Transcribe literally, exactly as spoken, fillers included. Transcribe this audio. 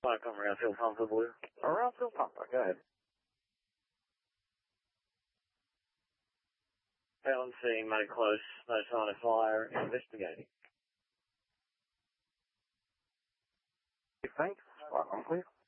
Welcome, Roundfield Pumper Blue. Roundfield Pumper, go ahead. Found scene, made close, no sign of fire, investigating. Thanks. Welcome, clear.